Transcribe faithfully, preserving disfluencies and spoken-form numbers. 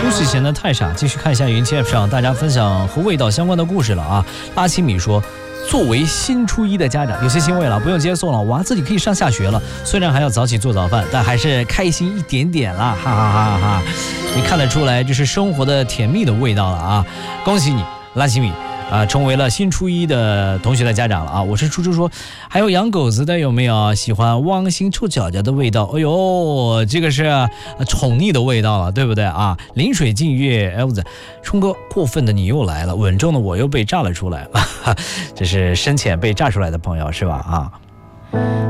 都市闲得太傻，继续看一下云气 App 上大家分享和味道相关的故事了啊。拉奇米说，作为新初一的家长，有些欣慰了，不用接送了，娃自己可以上下学了。虽然还要早起做早饭，但还是开心一点点啦，哈哈哈哈！你看得出来，这是生活的甜蜜的味道了啊！恭喜你，拉奇米。啊，成为了新初一的同学的家长了啊！我是初初说，还有养狗子的有没有喜欢汪星臭脚脚的味道？哎呦，这个是宠溺的味道了，对不对啊？临水静月，哎，我的冲哥，过分的你又来了，稳重的我又被炸了出来了，这是深浅被炸出来的朋友是吧？啊。